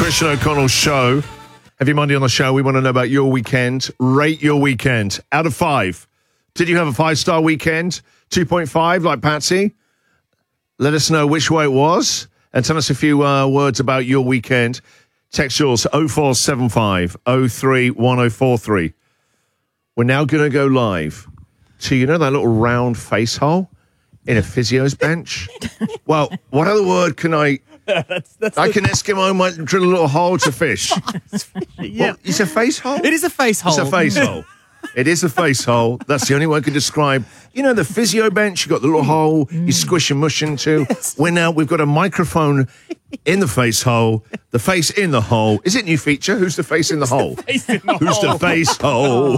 Christian O'Connell Show. Every Monday on the show, we want to know about your weekend. Rate your weekend out of 5. Did you have a 5-star weekend? 2.5 like Patsy? Let us know which way it was and tell us a few words about your weekend. Text yours 0475 03 1043. We're now going to go live to, you know, that little round face hole in a physio's bench? Well, what other word can I... That's like an Eskimo might drill a little hole to fish. Yeah. Well, it's a face hole? It is a face hole. It's a face hole. It is a face hole. That's the only way I can describe. You know, the physio bench, you've got the little hole you squish and mush into. Yes. We've got a microphone in the face hole, the face in the hole. Is it a new feature? Who's the face in the hole? Face in the Who's hole? the face hole?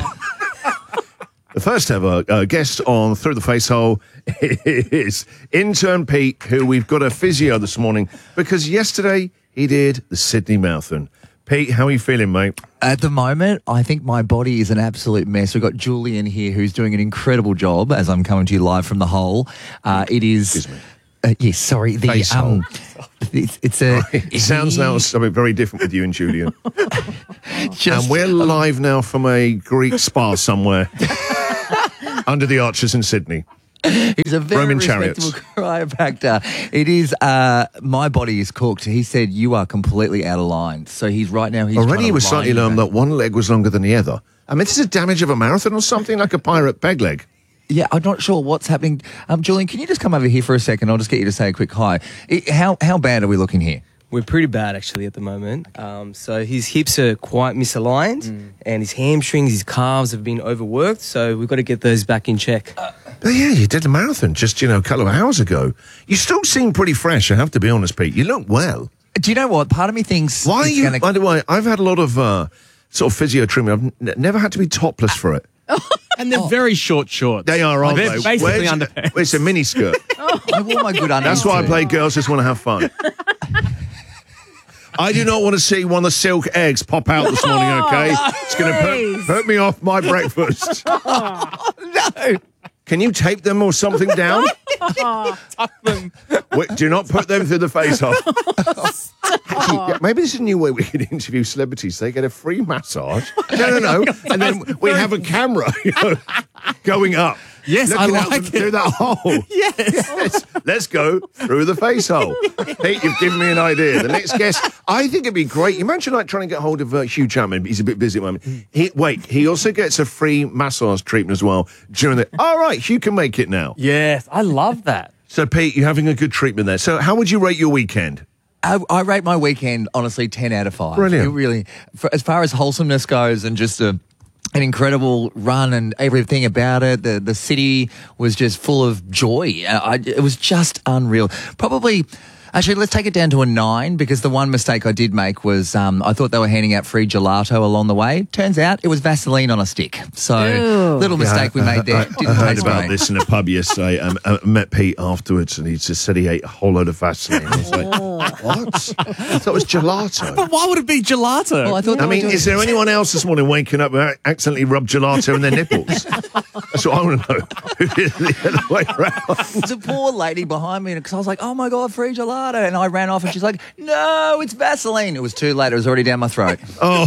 The first ever guest on Through the Face Hole is intern Pete, who we've got a physio this morning because yesterday he did the Sydney Marathon. Pete, how are you feeling, mate? At the moment, I think my body is an absolute mess. We've got Julian here who's doing an incredible job as I'm coming to you live from the hole. It is... Excuse me. Yes, sorry. The Face hole. It's a... It sounds now something very different with you and Julian. Just, And we're live now from a Greek spa somewhere under the arches in Sydney. he's a very Roman respectable chiropractor. It is... my body is cooked. He said, you are completely out of line. So he's right now... He's Already he was trying to slightly line alarmed that one leg was longer than the other. I mean, this is a damage of a marathon or something, like a pirate peg leg. Yeah, I'm not sure what's happening. Julian, can you just come over here for a second? I'll just get you to say a quick hi. How bad are we looking here? We're pretty bad, actually, at the moment. So his hips are quite misaligned and his hamstrings, his calves have been overworked. So we've got to get those back in check. But yeah, you did the marathon just, a couple of hours ago. You still seem pretty fresh, I have to be honest, Pete. You look well. Do you know what? Part of me thinks... Why are you... By the way, I've had a lot of sort of physio treatment. I've never had to be topless for it. And they're very short shorts. They are, aren't They're they? basically underpants. It's a mini skirt. I wore my good underwear. That's why I play Girls Just Want to Have Fun. I do not want to see one of the silk eggs pop out this morning, okay? It's going to hurt me off my breakfast. No. Can you tape them or something down? Tuck them. Wait, do not put them through the face hole. Actually, yeah, maybe this is a new way we could interview celebrities. They get a free massage. No. And then we have a camera going up. Yes, I looking out like through it. that hole. Yes. Let's go through the face hole. Pete, you've given me an idea. The next guest, I think it'd be great. Imagine trying to get hold of Hugh Chapman. He's a bit busy at the moment. He also gets a free massage treatment as well during the... All right, Hugh can make it now. Yes, I love that. So, Pete, you're having a good treatment there. So how would you rate your weekend? I rate my weekend, honestly, 10 out of 5. Brilliant. It really, as far as wholesomeness goes and just an incredible run and everything about it, the city was just full of joy. It was just unreal. Probably... Actually, let's take it down to a 9 because the one mistake I did make was I thought they were handing out free gelato along the way. Turns out it was Vaseline on a stick. So, little mistake we made there. I heard about this in a pub yesterday. I met Pete afterwards and he just said he ate a whole load of Vaseline. I was like, what? I thought it was gelato. But why would it be gelato? Well, I thought Is there anyone else this morning waking up and accidentally rubbed gelato in their nipples? That's what I want to know. The other way around. There's a poor lady behind me because I was like, oh my God, free gelato. And I ran off and she's like, no, it's Vaseline. It was too late. It was already down my throat. Oh.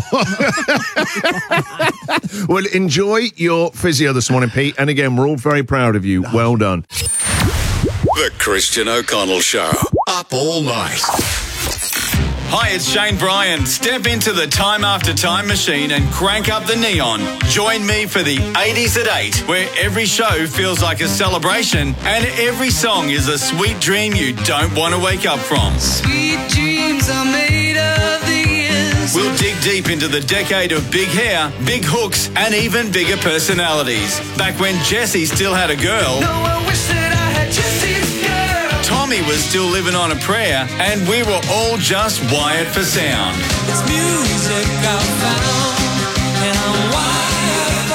Well, enjoy your physio this morning, Pete. And again, we're all very proud of you. Well done. The Christian O'Connell Show. Up all night. Hi, it's Shane Bryan. Step into the Time After Time machine and crank up the neon. Join me for the 80s at 8, where every show feels like a celebration and every song is a sweet dream you don't want to wake up from. Sweet dreams are made of the years. We'll dig deep into the decade of big hair, big hooks, and even bigger personalities. Back when Jessie still had a girl. No, I wish that I had Jesse's girl. Tommy was still living on a prayer, and we were all just wired for sound. It's music I found, and I'm wired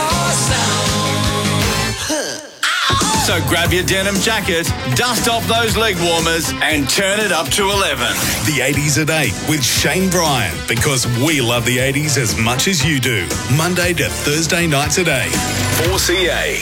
for sound. So grab your denim jacket, dust off those leg warmers, and turn it up to 11. The 80s at 8 with Shane Bryan, because we love the 80s as much as you do. Monday to Thursday nights at 8. 4CA.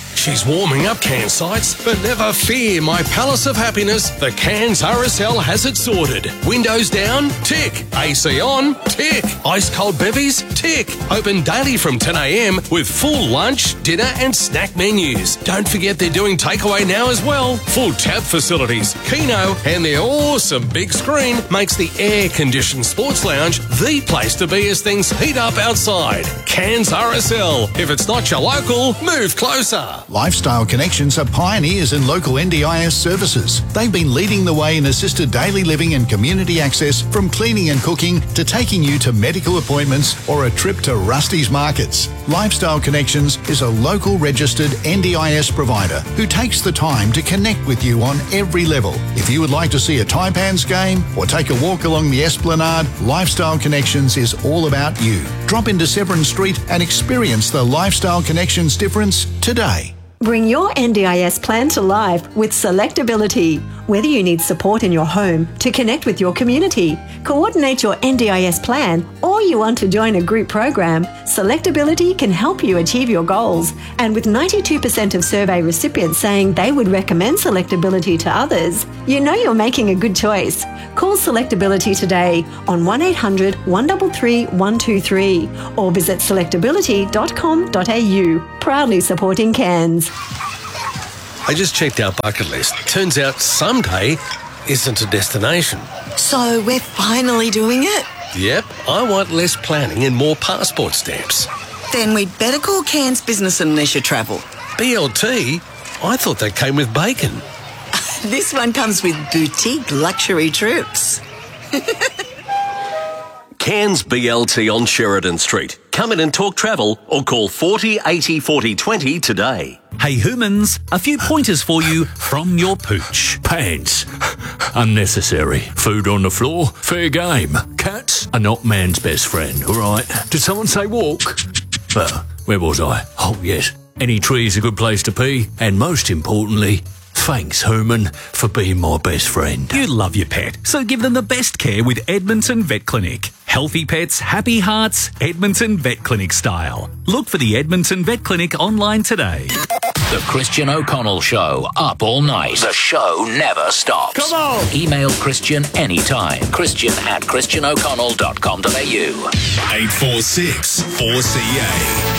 She's warming up Cairns sites, but never fear, my Palace of Happiness, the Cairns RSL has it sorted. Windows down? Tick. AC on? Tick. Ice cold bevies? Tick. Open daily from 10 a.m. with full lunch, dinner and snack menus. Don't forget they're doing takeaway now as well. Full tap facilities, Keno and their awesome big screen makes the air-conditioned sports lounge the place to be as things heat up outside. Cairns RSL. If it's not your local, move closer. Lifestyle Connections are pioneers in local NDIS services. They've been leading the way in assisted daily living and community access, from cleaning and cooking to taking you to medical appointments or a trip to Rusty's Markets. Lifestyle Connections is a local registered NDIS provider who takes the time to connect with you on every level. If you would like to see a Taipans game or take a walk along the Esplanade, Lifestyle Connections is all about you. Drop into Severn Street and experience the Lifestyle Connections difference today. Bring your NDIS plan to life with Selectability. Whether you need support in your home to connect with your community, coordinate your NDIS plan, or you want to join a group program, Selectability can help you achieve your goals. And with 92% of survey recipients saying they would recommend Selectability to others, you know you're making a good choice. Call Selectability today on 1800 133 123 or visit selectability.com.au. Proudly supporting Cairns. I just checked our bucket list. Turns out someday isn't a destination. So we're finally doing it? Yep, I want less planning and more passport stamps. Then we'd better call Cairns Business and Leisure Travel. BLT? I thought that came with bacon. This one comes with boutique luxury trips. Cairns BLT on Sheridan Street. Come in and talk travel or call 40 80 40 20 today. Hey humans, a few pointers for you from your pooch. Pants. Unnecessary. Food on the floor. Fair game. Cats are not man's best friend, all right? Did someone say walk? Where was I? Oh, yes. Any tree is a good place to pee. And most importantly, thanks, Herman, for being my best friend. You love your pet, so give them the best care with Edmonton Vet Clinic. Healthy pets, happy hearts, Edmonton Vet Clinic style. Look for the Edmonton Vet Clinic online today. The Christian O'Connell Show, up all night. The show never stops. Come on! Email Christian anytime. Christian@christianoconnell.com.au. 846 4CA.